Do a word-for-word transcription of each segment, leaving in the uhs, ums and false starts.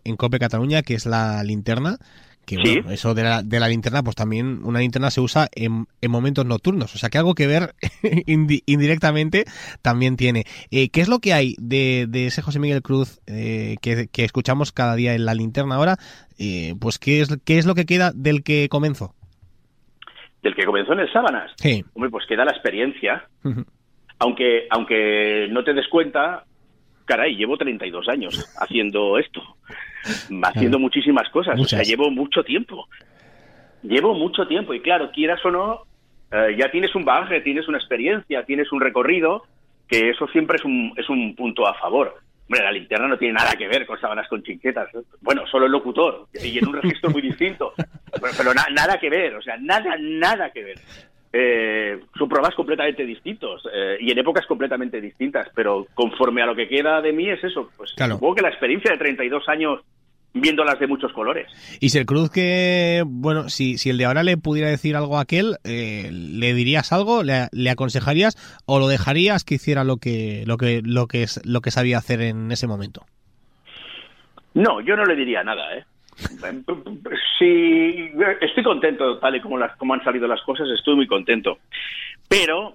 en COPE Cataluña, que es la linterna. Que ¿Sí? Bueno, eso de la, de la linterna, pues también una linterna se usa en, en momentos nocturnos, o sea que algo que ver indi, indirectamente también tiene. Eh, ¿Qué es lo que hay de, de ese José Miguel Cruz eh, que, que escuchamos cada día en la linterna ahora? Eh, pues ¿qué es, qué es lo que queda del que comenzó? Del que comenzó en el Sábanas. Sí. Hombre, pues queda la experiencia. Uh-huh. Aunque, aunque no te des cuenta, caray, llevo treinta y dos años haciendo esto. Haciendo claro. muchísimas cosas. Muchas. O sea, llevo mucho tiempo. Llevo mucho tiempo. Y claro, quieras o no, eh, ya tienes un bagaje, tienes una experiencia, tienes un recorrido, que eso siempre es un, es un punto a favor. Hombre, la linterna no tiene nada que ver con Sábanas con Chinchetas. Bueno, solo el locutor. Y en un registro muy distinto. Pero, pero na, nada que ver. O sea, nada, nada que ver. Eh, son programas completamente distintos eh, y en épocas completamente distintas, pero conforme a lo que queda de mí es eso, pues claro. Supongo que la experiencia de treinta y dos años viéndolas de muchos colores. Y si el Cruz que, bueno, si, si el de ahora le pudiera decir algo a aquel, eh, ¿le dirías algo? ¿Le, le aconsejarías o lo dejarías que hiciera lo que, lo que, lo que es, lo que sabía hacer en ese momento? No, yo no le diría nada, ¿eh? Sí, estoy contento tal y como, las, como han salido las cosas, estoy muy contento. Pero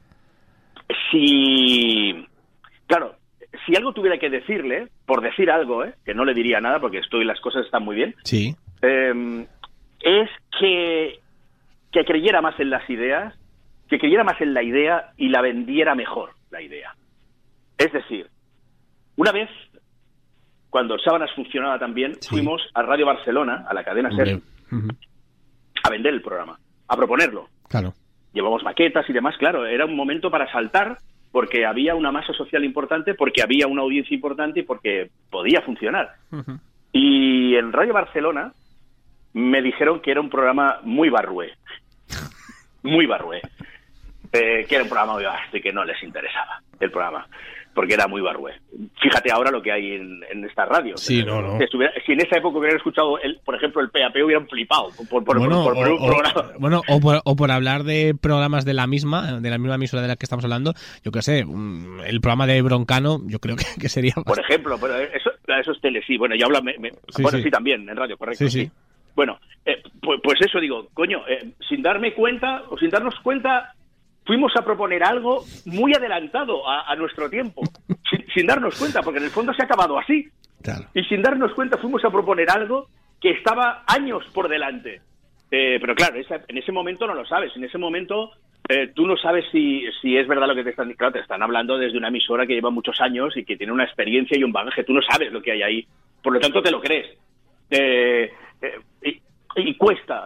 si, claro, si algo tuviera que decirle, por decir algo, ¿eh? Que no le diría nada porque estoy, las cosas están muy bien. Sí. Eh, es que que creyera más en las ideas, que creyera más en la idea y la vendiera mejor la idea. Es decir, una vez, cuando el Sábanas funcionaba tan bien, sí. fuimos a Radio Barcelona, a la cadena SER, uh-huh. a vender el programa, a proponerlo. Claro. Llevamos maquetas y demás, claro, era un momento para saltar, porque había una masa social importante, porque había una audiencia importante y porque podía funcionar. Uh-huh. Y en Radio Barcelona me dijeron que era un programa muy barrué, muy barrué, eh, que era un programa muy vasto y que no les interesaba el programa, porque era muy barrué. Fíjate ahora lo que hay en, en esta radio. Sí, no, no. Si, estuviera, si en esa época hubieran escuchado, el, por ejemplo, el P A P, hubieran flipado por, por, bueno, por, por, por un o, programa. O, bueno, o por, o por hablar de programas de la misma, de la misma emisora de la que estamos hablando, yo qué sé, el programa de Broncano, yo creo que, que sería... Por ejemplo, pero eso, eso es tele, sí. Bueno, yo hablo... Me, me, sí, bueno, sí. sí, también, en radio, correcto. Sí, sí. sí. Bueno, eh, pues, pues eso digo, coño, eh, sin darme cuenta, o sin darnos cuenta... Fuimos a proponer algo muy adelantado a, a nuestro tiempo, sin, sin darnos cuenta, porque en el fondo se ha acabado así. Claro. Y sin darnos cuenta fuimos a proponer algo que estaba años por delante. Eh, pero claro, esa, en ese momento no lo sabes. En ese momento eh, tú no sabes si, si es verdad lo que te están... Claro, te están hablando desde una emisora que lleva muchos años y que tiene una experiencia y un bagaje. Tú no sabes lo que hay ahí. Por lo tanto, te lo crees. Eh, eh, y, y cuesta.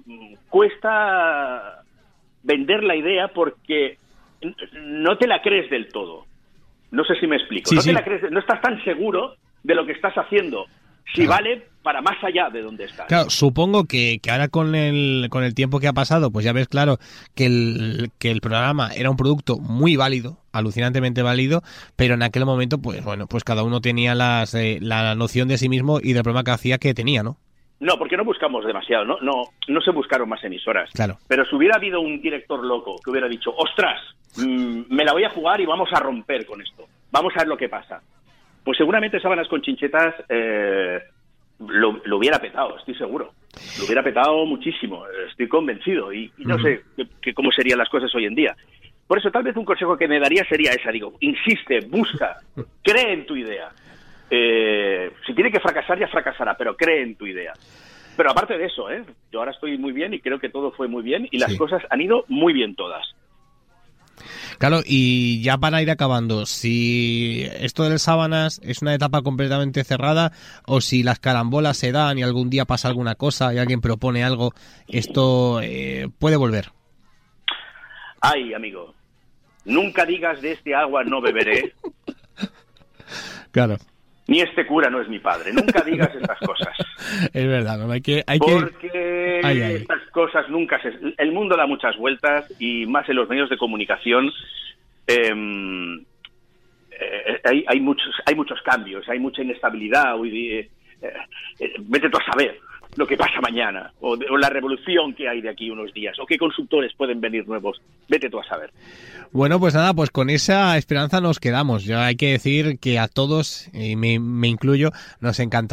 Cuesta... vender la idea porque no te la crees del todo. No sé si me explico. Sí, no sí. te la crees, no estás tan seguro de lo que estás haciendo. Si claro. vale para más allá de donde estás. Claro, supongo que, que ahora con el con el tiempo que ha pasado, pues ya ves claro que el que el programa era un producto muy válido, alucinantemente válido, pero en aquel momento, pues bueno, pues cada uno tenía las eh, la noción de sí mismo y del programa que hacía que tenía, ¿no? No, porque no buscamos demasiado, no no no se buscaron más emisoras. Claro. Pero si hubiera habido un director loco que hubiera dicho, ostras, mmm, me la voy a jugar y vamos a romper con esto, vamos a ver lo que pasa, pues seguramente Sábanas con Chinchetas eh, lo, lo hubiera petado, estoy seguro. Lo hubiera petado muchísimo, estoy convencido, y, y no uh-huh. sé que, que cómo serían las cosas hoy en día. Por eso tal vez un consejo que me daría sería esa, digo, insiste, busca, cree en tu idea. Eh, si tiene que fracasar, ya fracasará, pero cree en tu idea. Pero aparte de eso, ¿eh? Yo ahora estoy muy bien y creo que todo fue muy bien y las sí. cosas han ido muy bien todas. Claro, y ya para ir acabando, si esto del Sábanas es una etapa completamente cerrada o si las carambolas se dan y algún día pasa alguna cosa y alguien propone algo, esto eh, puede volver. Ay, amigo, nunca digas de este agua no beberé. Claro. Ni este cura no es mi padre. Nunca digas estas cosas. Es verdad, no hay que... Hay Porque que... Ay, ay. estas cosas nunca se... El mundo da muchas vueltas y más en los medios de comunicación eh, eh, hay, hay, muchos, hay muchos cambios, hay mucha inestabilidad. Eh, eh, vete tú a saber lo que pasa mañana o, o la revolución que hay de aquí unos días o qué consultores pueden venir nuevos. Vete tú a saber. Bueno, pues nada, pues con esa esperanza nos quedamos. Yo hay que decir que a todos, y me, me incluyo, nos encantaría